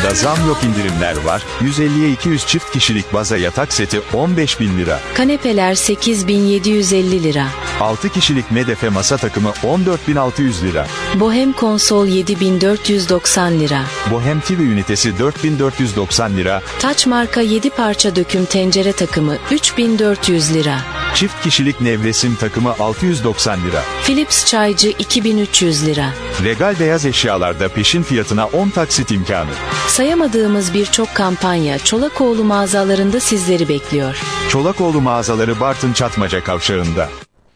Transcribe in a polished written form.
mağazalarında zam yok, indirimler var. 150'ye 200 çift kişilik baza yatak seti 15.000 lira. Kanepeler 8.750 lira. 6 kişilik medefe masa takımı 14.600 lira. Bohem konsol 7.490 lira. Bohem TV ünitesi 4.490 lira. Taç marka 7 parça döküm tencere takımı 3.400 lira. Çift kişilik nevresim takımı 690 lira. Philips çaycı 2.300 lira. Regal beyaz eşyalarda peşin fiyatına 10 taksit imkanı. Sayamadığımız birçok kampanya Çolakoğlu mağazalarında sizleri bekliyor. Çolakoğlu mağazaları Bartın Çatmaca Kavşağı'nda.